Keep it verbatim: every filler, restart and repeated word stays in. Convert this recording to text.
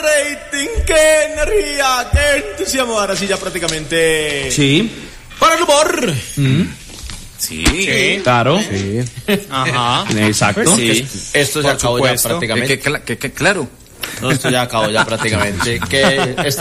rating, qué energía, qué entusiasmo. Ahora sí, ya prácticamente. Sí. Para el humor. Mm. Sí. sí. Claro. Sí. Ajá. Exacto. Pues sí. Esto ya acabó ya prácticamente. Que, que, que, que, claro. No, esto ya acabó ya prácticamente. Que esta